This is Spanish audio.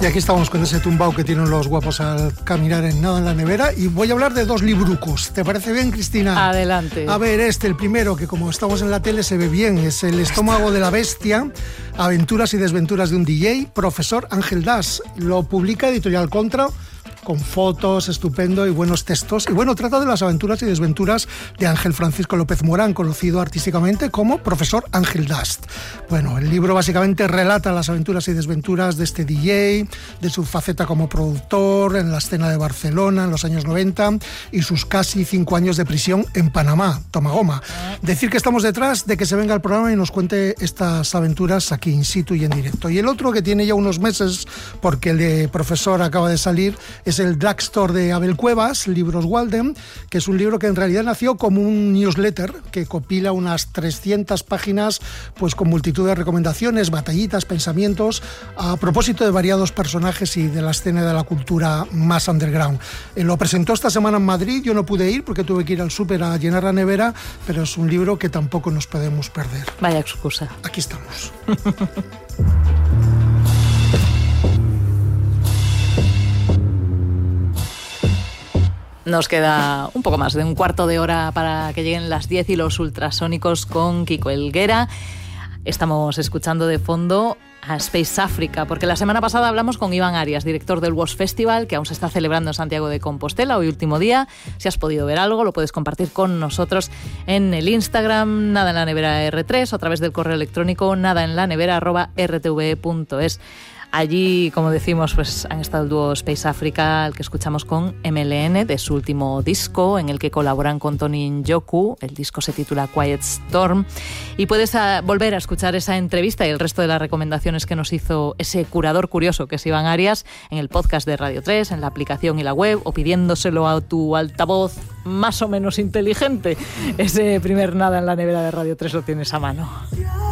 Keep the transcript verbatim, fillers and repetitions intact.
Y aquí estamos con ese tumbao que tienen los guapos al caminar en Nada en la Nevera, y voy a hablar de dos librucos. ¿Te parece bien, Cristina? Adelante. A ver, este, el primero, que como estamos en la tele se ve bien, es El estómago de la bestia, aventuras y desventuras de un D J, profesor Ángel Das. Lo publica Editorial Contra, con fotos, estupendo y buenos textos. Y bueno, trata de las aventuras y desventuras de Ángel Francisco López Morán, conocido artísticamente como Profesor Ángel Dust. Bueno, el libro básicamente relata las aventuras y desventuras de este D J, de su faceta como productor en la escena de Barcelona en los años noventa y sus casi cinco años de prisión en Panamá, Tomagoma. Decir que estamos detrás de que se venga al programa y nos cuente estas aventuras aquí in situ y en directo. Y el otro, que tiene ya unos meses, porque el de Profesor acaba de salir, es el Drugstore de Abel Cuevas, Libros Walden, que es un libro que en realidad nació como un newsletter que compila unas trescientas páginas, pues con multitud de recomendaciones, batallitas, pensamientos, a propósito de variados personajes y de la escena de la cultura más underground. Eh, lo presentó esta semana en Madrid, yo no pude ir porque tuve que ir al súper a llenar la nevera, pero es un libro que tampoco nos podemos perder. Vaya excusa. Aquí estamos. Nos queda un poco más de un cuarto de hora para que lleguen las diez y los ultrasónicos con Kiko Helguera. Estamos escuchando de fondo a Space Africa, porque la semana pasada hablamos con Iván Arias, director del W O S Festival, que aún se está celebrando en Santiago de Compostela, hoy último día. Si has podido ver algo, lo puedes compartir con nosotros en el Instagram, Nada en la Nevera R tres, o a través del correo electrónico nadaenlanevera arroba r t v punto es. Allí, como decimos, pues han estado el dúo Space Africa, el que escuchamos con M L N, de su último disco, en el que colaboran con Tony Njoku. El disco se titula Quiet Storm. Y puedes a, volver a escuchar esa entrevista y el resto de las recomendaciones que nos hizo ese curador curioso que es Iván Arias en el podcast de Radio tres, en la aplicación y la web, o pidiéndoselo a tu altavoz más o menos inteligente. Ese primer Nada en la Nevera de Radio tres lo tienes a mano.